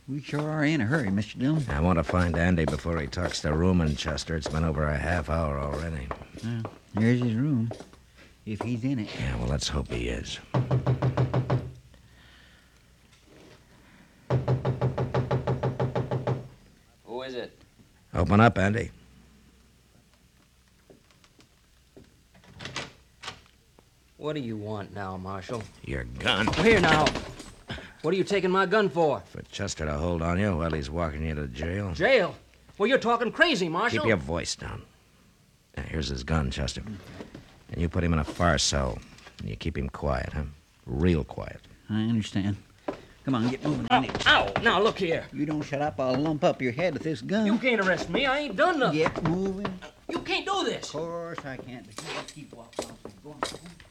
We sure are in a hurry, Mr. Dillon. I want to find Andy before he talks to Ruman, Chester. It's been over a half hour already. Well, there's his room, if he's in it. Yeah, well, let's hope he is. Who is it? Open up, Andy. What do you want now, Marshal? Your gun. Here now. What are you taking my gun for? For Chester to hold on you while he's walking you to jail. Jail? Well, you're talking crazy, Marshal. Keep your voice down. Now, here's his gun, Chester. And you put him in a far cell. And you keep him quiet, huh? Real quiet. I understand. Come on, get moving, Ow, Andy. ow! Now, look here. You don't shut up, I'll lump up your head with this gun. You can't arrest me. I ain't done nothing. Get moving. You can't do this. Of course I can't. But you just keep walking. Go on.